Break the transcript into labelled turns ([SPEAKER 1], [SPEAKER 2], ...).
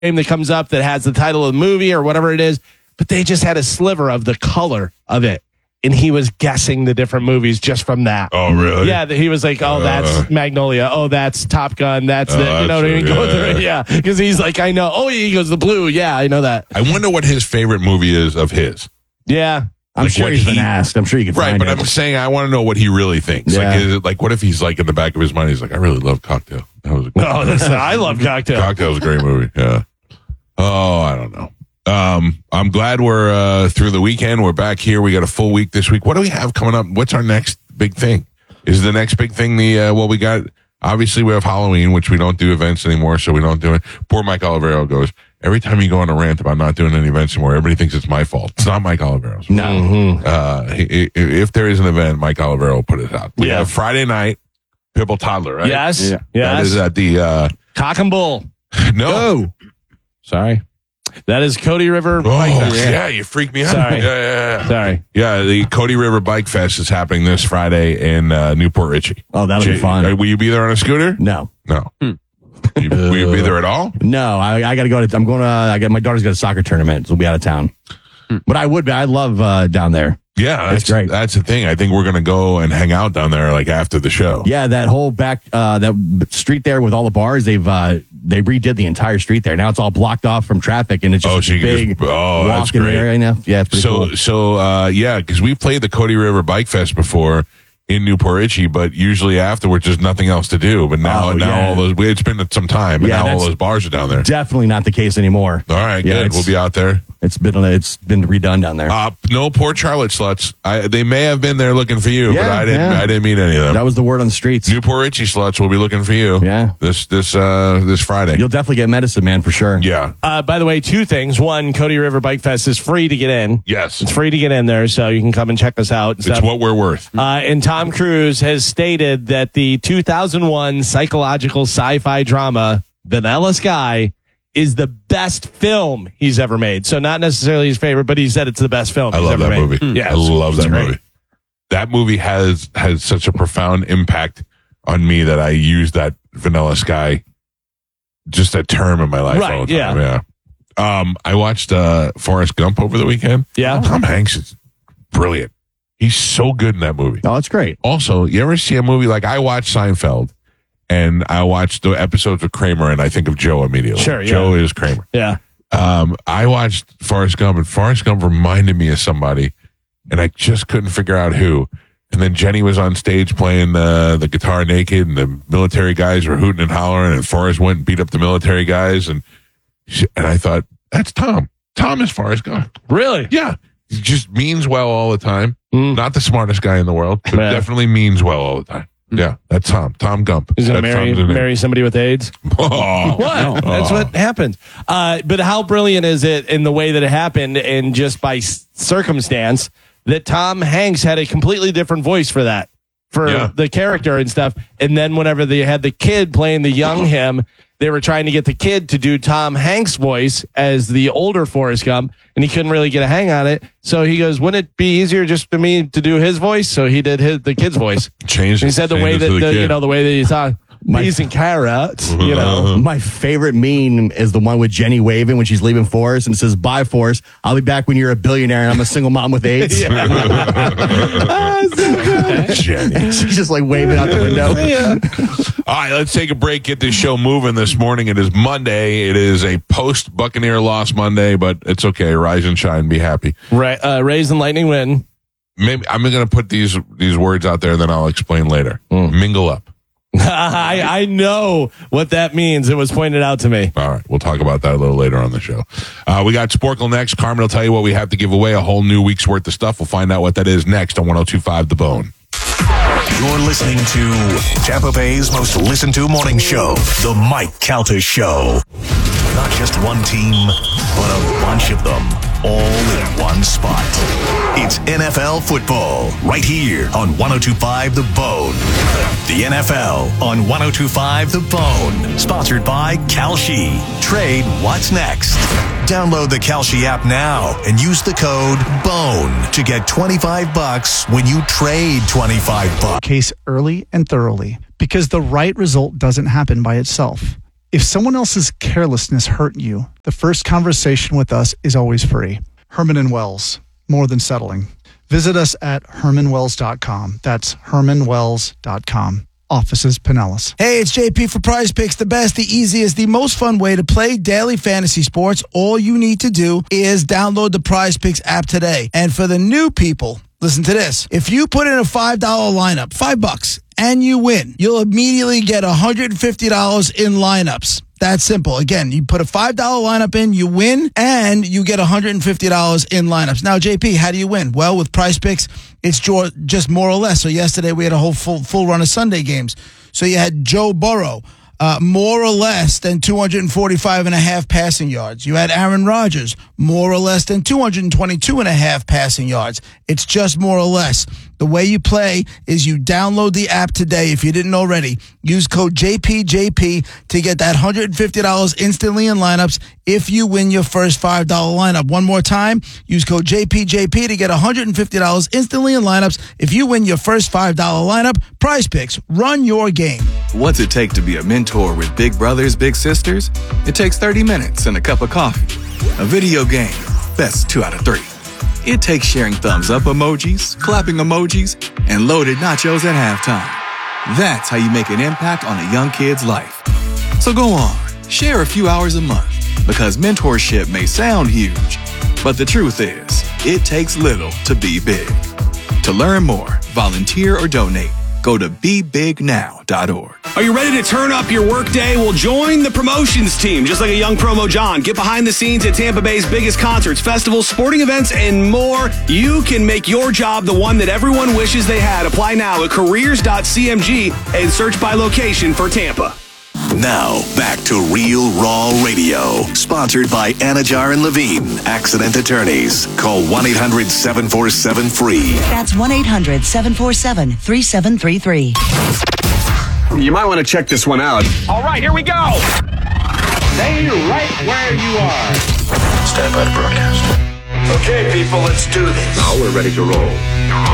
[SPEAKER 1] that comes up that has the title of the movie or whatever it is, but they just had a sliver of the color of it. And he was guessing the different movies just from that.
[SPEAKER 2] Oh, really?
[SPEAKER 1] Yeah, he was like, oh, that's Magnolia. Oh, that's Top Gun. That's the, you know what I mean? Go through it. Yeah, because he's like, I know. Oh, he goes, the blue. Yeah, I know that.
[SPEAKER 2] I wonder what his favorite movie is of his.
[SPEAKER 1] Yeah.
[SPEAKER 3] I'm sure he's been asked. I'm sure you can find it.
[SPEAKER 2] Right, but I'm saying I want to know what he really thinks.
[SPEAKER 3] Yeah.
[SPEAKER 2] Like, is it like, what if he's like in the back of his mind, he's like, I really love Cocktail. That was a great movie.
[SPEAKER 1] I love Cocktail.
[SPEAKER 2] Cocktail's a great movie. Yeah. Oh, I don't know. I'm glad we're through the weekend. We're back here. We got a full week this week. What do we have coming up? What's our next big thing? Is the next big thing we got? Obviously, we have Halloween, which we don't do events anymore, so we don't do it. Poor Mike Olivero goes, every time you go on a rant about not doing any events anymore, everybody thinks it's my fault. It's not Mike Olivero's fault.
[SPEAKER 3] No.
[SPEAKER 2] If there is an event, Mike Olivero will put it out. We have Friday night, Pibble Toddler, right?
[SPEAKER 1] Yes.
[SPEAKER 3] Yeah.
[SPEAKER 1] Yes.
[SPEAKER 2] That is at the...
[SPEAKER 1] Cock and Bull.
[SPEAKER 2] No.
[SPEAKER 1] Sorry. That is Cody River
[SPEAKER 2] Oh,
[SPEAKER 1] Bike Fest.
[SPEAKER 2] yeah, you freaked me out.
[SPEAKER 1] Sorry.
[SPEAKER 2] Yeah.
[SPEAKER 1] Sorry.
[SPEAKER 2] Yeah, the Cody River Bike Fest is happening this Friday in Newport Richie.
[SPEAKER 3] Oh, that'll be fun.
[SPEAKER 2] Will you be there on a scooter?
[SPEAKER 3] No.
[SPEAKER 2] No. Will you be there at all?
[SPEAKER 3] No, I got to go to, I'm going to, my daughter's got a soccer tournament, so we'll be out of town. But I would be, I love down there.
[SPEAKER 2] Yeah,
[SPEAKER 3] That's great.
[SPEAKER 2] That's the thing. I think we're going to go and hang out down there like after the show.
[SPEAKER 3] Yeah, that whole back, that street there with all the bars, they redid the entire street there. Now it's all blocked off from traffic, and it's just
[SPEAKER 2] so
[SPEAKER 3] a
[SPEAKER 2] you can
[SPEAKER 3] big
[SPEAKER 2] that's
[SPEAKER 3] walking
[SPEAKER 2] great.
[SPEAKER 3] area now. Yeah, it's pretty cool.
[SPEAKER 2] So yeah, because we played the Cody River Bike Fest before in Newport Richie, but usually afterwards there's nothing else to do. But now all those, it's been some time, but now all those bars are down there.
[SPEAKER 3] Definitely not the case anymore.
[SPEAKER 2] All right,
[SPEAKER 3] Yeah,
[SPEAKER 2] good. We'll be out there.
[SPEAKER 3] It's been redone down there.
[SPEAKER 2] No Port Charlotte sluts. They may have been there looking for you, but I didn't meet any of them.
[SPEAKER 3] That was the word on the streets.
[SPEAKER 2] Newport Richie sluts will be looking for you.
[SPEAKER 3] Yeah.
[SPEAKER 2] This Friday.
[SPEAKER 3] You'll definitely get Medicine Man for sure.
[SPEAKER 2] Yeah.
[SPEAKER 1] By the way, two things. One, Cody River Bike Fest is free to get in.
[SPEAKER 2] Yes.
[SPEAKER 1] It's free to get in there, so you can come and check us out.
[SPEAKER 2] It's what we're worth.
[SPEAKER 1] And Tom Cruise has stated that the 2001 psychological sci-fi drama Vanilla Sky is the best film he's ever made. So not necessarily his favorite, but he said it's the best film he's ever made.
[SPEAKER 2] I love that movie.
[SPEAKER 1] Yeah,
[SPEAKER 2] I love that
[SPEAKER 1] great.
[SPEAKER 2] movie. That movie has such a profound impact on me that I use that Vanilla Sky, just a term in my life all the time. Yeah. I watched Forrest Gump over the weekend.
[SPEAKER 1] Yeah.
[SPEAKER 2] Tom Hanks is brilliant. He's so good in that movie.
[SPEAKER 3] Oh, that's great.
[SPEAKER 2] Also, you ever see a movie like I watched Seinfeld and I watched the episodes of Kramer and I think of Joe immediately.
[SPEAKER 1] Sure, yeah.
[SPEAKER 2] Joe is Kramer.
[SPEAKER 1] Yeah.
[SPEAKER 2] I watched Forrest Gump and Forrest Gump reminded me of somebody and I just couldn't figure out who. And then Jenny was on stage playing the guitar naked and the military guys were hooting and hollering and Forrest went and beat up the military guys and I thought, that's Tom. Tom is Forrest Gump.
[SPEAKER 1] Really?
[SPEAKER 2] Yeah. He just means well all the time. Not the smartest guy in the world, but definitely means well all the time. Yeah, that's Tom. Tom Gump.
[SPEAKER 1] He's going to marry somebody with AIDS.
[SPEAKER 2] Oh,
[SPEAKER 1] What? That's what happened. But how brilliant is it in the way that it happened and just by circumstance that Tom Hanks had a completely different voice for that, for the character and stuff. And then whenever they had the kid playing the young him, they were trying to get the kid to do Tom Hanks' voice as the older Forrest Gump, and he couldn't really get a hang on it. So he goes, wouldn't it be easier just for me to do his voice? So he did the kid's voice.
[SPEAKER 2] Changed.
[SPEAKER 1] He said the way that the way that he talked. Peas and carrots, you know.
[SPEAKER 3] My favorite meme is the one with Jenny waving when she's leaving Forrest and it says, bye, Forrest. I'll be back when you're a billionaire and I'm a single mom with AIDS.
[SPEAKER 1] So good.
[SPEAKER 2] Jenny.
[SPEAKER 3] She's just like waving out the window.
[SPEAKER 2] All right, let's take a break, get this show moving this morning. It is Monday. It is a post-Buccaneer loss Monday, but it's okay. Rise and shine. Be happy.
[SPEAKER 1] Right, Rays and Lightning win.
[SPEAKER 2] Maybe I'm going to put these words out there, and then I'll explain later. Mingle up.
[SPEAKER 1] I know what that means. It was pointed out to me.
[SPEAKER 2] All right. We'll talk about that a little later on the show. We got Sporkle next. Carmen will tell you what we have to give away, a whole new week's worth of stuff. We'll find out what that is next on 102.5 The Bone.
[SPEAKER 4] You're listening to Tampa Bay's most listened to morning show, The Mike Calter Show. Not just one team, but a bunch of them, all in one spot. It's NFL football, right here on 102.5 The Bone. The NFL on 102.5 The Bone. Sponsored by Kalshi. Trade what's next. Download the Kalshi app now and use the code BONE to get $25 when you trade $25.
[SPEAKER 5] Case early and thoroughly, because the right result doesn't happen by itself. If someone else's carelessness hurt you, the first conversation with us is always free. Herman & Wells, more than settling. Visit us at hermanwells.com. That's hermanwells.com. Offices Pinellas.
[SPEAKER 6] Hey, it's JP for Prize Picks, the best, the easiest, the most fun way to play daily fantasy sports. All you need to do is download the Prize Picks app today. And for the new people, listen to this. If you put in a $5 lineup, $5, and you win, you'll immediately get $150 in lineups. That's simple. Again, you put a $5 lineup in, you win, and you get $150 in lineups. Now, JP, how do you win? Well, with Prize Picks, it's just more or less. So yesterday we had a whole full run of Sunday games. So you had Joe Burrow, more or less than 245.5 passing yards. You had Aaron Rodgers, more or less than 222.5 passing yards. It's just more or less. The way you play is you download the app today if you didn't already. Use code JPJP to get that $150 instantly in lineups if you win your first $5 lineup. One more time, use code JPJP to get $150 instantly in lineups if you win your first $5 lineup. Prize Picks, run your game.
[SPEAKER 7] What's it take to be a mentor with big brothers, big sisters? It takes 30 minutes and a cup of coffee. A video game, best 2 out of 3. It takes sharing thumbs up emojis, clapping emojis, and loaded nachos at halftime. That's how you make an impact on a young kid's life. So go on, share a few hours a month, because mentorship may sound huge, but the truth is, it takes little to be big. To learn more, volunteer or donate, go to BeBigNow.org.
[SPEAKER 8] Are you ready to turn up your workday? Well, join the promotions team. Just like a young promo John, get behind the scenes at Tampa Bay's biggest concerts, festivals, sporting events, and more. You can make your job the one that everyone wishes they had. Apply now at careers.cmg and search by location for Tampa.
[SPEAKER 4] Now, back to Real Raw Radio. Sponsored by Anajar and Levine, Accident Attorneys. Call 1-800-747-FREE.
[SPEAKER 9] That's 1-800-747-3733.
[SPEAKER 8] You might want to check this one out. All right, here we go. Stay right where you are.
[SPEAKER 4] Stand by to broadcast.
[SPEAKER 8] Okay, people, let's do this.
[SPEAKER 4] Now we're ready to roll.